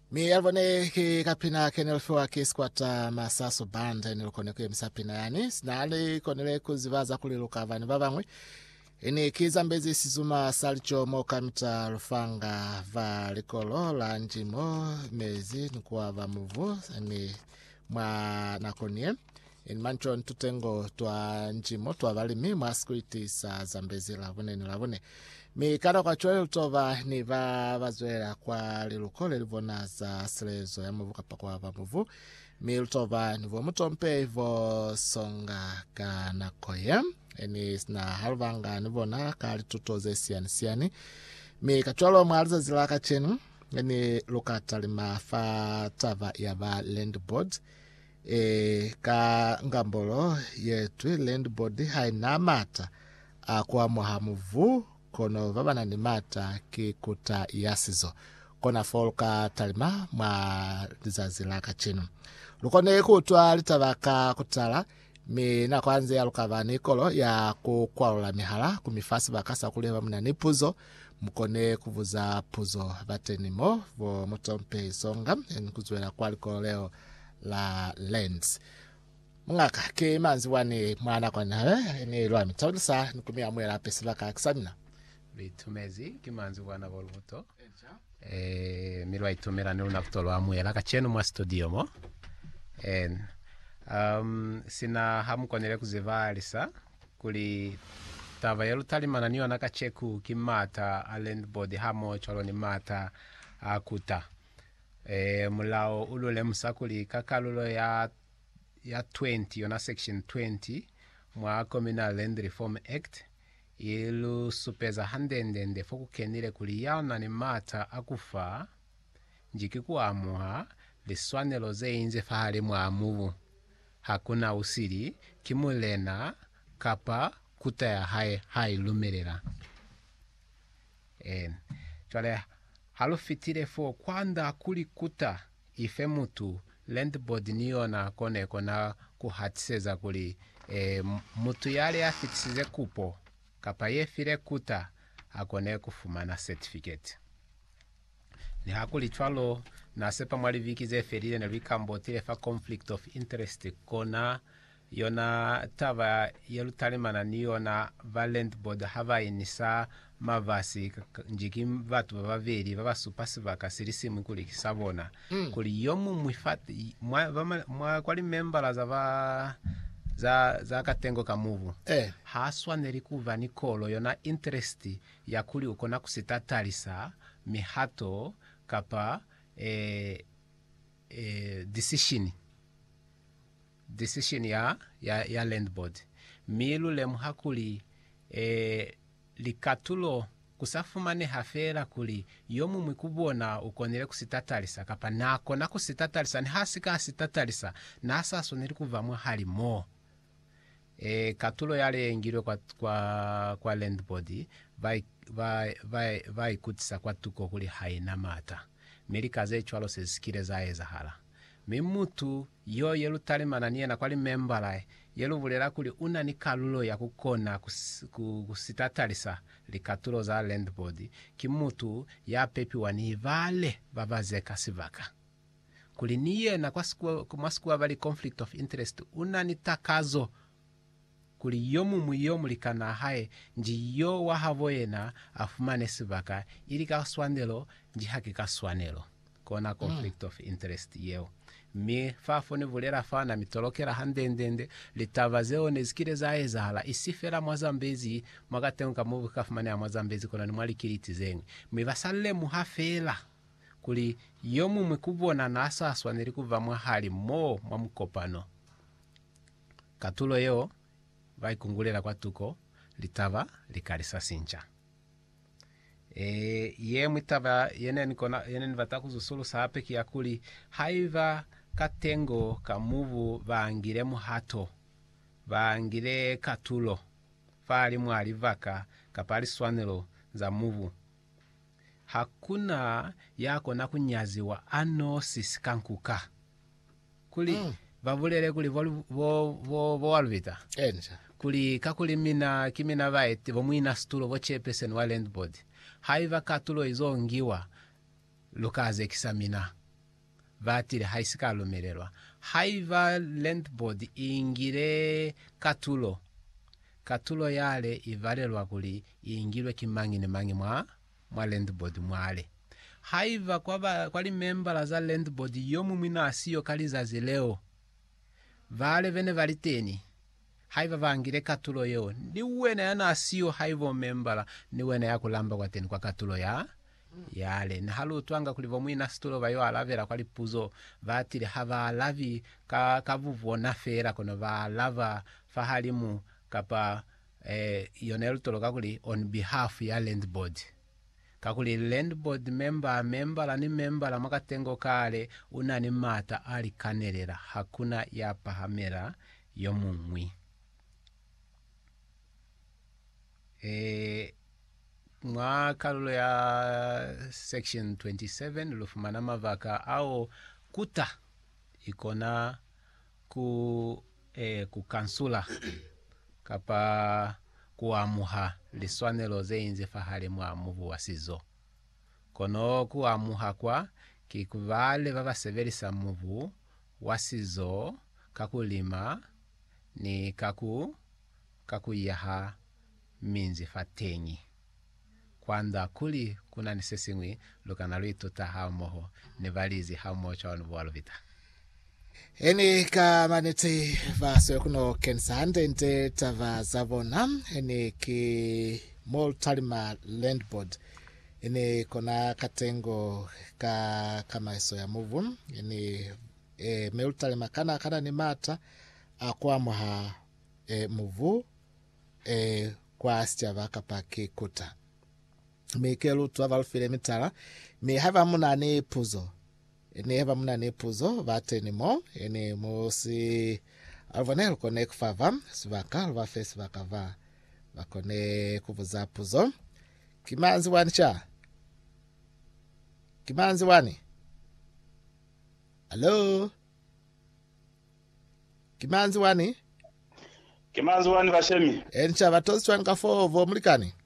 Mi alvone ki kapina kenel fwa ki squata masaso banda nilokone kwe msapina yani. Sinali konele kuzivaza kuliluka vani vavangwe. Ini kizambezi sizuma salicho moka mita rufanga va likolo la njimo mezi nikuwa va muvu. Ini mwa nakonie. Ini mancho ntutengo tuwa njimo tuwa valimi mwa skriti sa zambezi lavune ni lavune. Mi kada kwa chwele utova ni vazwela kwa lilukole livona za selezo ya muvu kapakwa va muvu. Mi utova nivo mutompe ivo songa kana koye. Eni sina halvanga nivona kali tutoze siani. Mi kachwalo mwaliza zilaka chenu. Eni lukata lima fa tava ya va land board. Ka ngambolo yetu land board haina mata kwa muhamuvu. Kono vabana ni mata ki kuta yasizo. Kona folka talima mwa lizazilaka chinu. Lukone kutwa litavaka kutala. Mi na kwanze ya lukava nikolo ya kukwalula mihala. Kumifasi bakasa kuleva muna nipuzo. Mkone kuvuza puzo vatenimo. Vo mutompe isonga. Nkuzwela kwaliko leo la lens. Mungaka ke manzi wani mwana kwa nawe. Ni luwa mitawulisa. Nukumia mwela pesivaka kisamina. Bitumezi kimanzi wana volvuto milwa itumira niluna kutolo amwela kachenu mwa studio mo sina hamu konele kuzivalisa kuli tava yelu talimana niyo nakacheku kimata land board hamo cholo ni mata akuta mulao ulule musakuli kakalulo ya 20 yona section 20 mwa Communal Land Reform Act ilu supeza handendende foku kenile kuliyana ni mata akufa njiki kuamua liswanelo zeinze fahali muamuvu hakuna usiri kimulena kapa kuta ya hai lumerera chwale halufitile fo kwanda kuli kuta ife mutu land board niona kone kona kuhatiseza kuli mutu yale afitisize kupo kapa yefile kuta akone kufumana certificate ni hakuli chwalo na sepa mwali viki ze ferile na vikambotile fa conflict of interest kona yona tava yelu talimana niona valent board hava inisa mavasi njiki vatu vaveri vava supasi vakasirisimu kuli kisabona kuli yomu mwifati mwa kwali membala za katengo kamuvu haswa nerikuva nikolo yona interest ya kuli ukona kusitatalisa mihato kapa decision ya land board milu lemuhakuli likatulo kusafumane hafera kuli yomu mwikubona ukonele kusitatalisa kapa nako na kusitatalisa ni hasika hasitatalisa na asaso nerikuva mwa hali mo katulo yale ngiro kwa land board vai kutisa kwa tuko kuli haina mata milikaze chwalo sesikire zae zahala mimutu yo yelu talimana niye na kwali membala yelu vulera kuli una ni kalulo ya kukona kusitatalisa likatulo za land board kimutu ya pepi wanivale babazeka sivaka kuli niye na kwa siku wavali conflict of interest una ni takazo kuli yomu muyomu likana hae njiyo wahavoyena afumane sivaka ili kaswanelo njihaki kaswanelo kona conflict of interest yeo mi fafone vulera fana mitolokera handendende litavazeo nezikire zae zahala isifera mwazambezi mwagatenga muvu kafumane ya mwazambezi kona ni mwalikiriti zengi mwivasale muhafela kuli yomu mwikubona na asaswa nilikuva mwahali mo mwamukopano katulo yeo vai kungulera kwa tuko litava likalisa sincha ye mwitava yene vatakuzusulu sape kiakuli haiva katengo kamuvu vaangire muhato vaangire katulo fali mwali vaka kapali swanelo za muvu hakuna yako na kunyaziwa ano sisikankuka kuli vavulele kuli vo walvita kuli kakuli kimina vaeti vomwina stulo vochepese wa land board haiva katulo izongiwa lukaze kisamina vatile haisikalumirelwa haiva land board ingile katulo yale ivalelwa kuli ingilwe kimang'ine mwa land board mwale haiva kwali membala za land board yomu mwina asiyo kaliza zileo vale vene valiteni haiva vangile katulo yo niwene yana asiyo haivo membala niwene yakulamba kwateni kwa katulo yale nahalu twanga kulivo mwina situlo vayo alavera kwali puzo vatile hava alavi kavuvona fera kono valava fahalimu kapa yonelu toloka kuli on behalf ya land board kakuli land board membala ni membala mwakatengo kale unani mata alikanelela hakuna yapahamela yomumwi mwa kalulo ya section 27 lufumana mavaka au kuta ikona kukansula kapa kuamuha liswanelo zeinze fahali mwamuvu wasizo kono kuamuha kwa kikuvale vavasevelisa muvu wasizo kakulima ni kakuyaha minzi fatenyi kwanda kuli kuna nisesingwi lukana lwituta hamoho nivalizi hamocha wanuvuwalu vita eni kamaniti vaso kuno kensande nte tava zavona eni ki Multalima Land Board eni kona katengo kama iso ya muvu eni Multalima kana ni mata akwamuha muvu kwa astia vaka paki kuta mikelu tuwavalufile mitala hava muna ni puzo hava muna ni puzo vate ni mo eni musi alvonelu kone kufava sivaka alvafe sivaka vakone kuvuza puzo kimanzi wani alo kimanzi wani vashemi eni cha vatozi chwani kafovo mulikani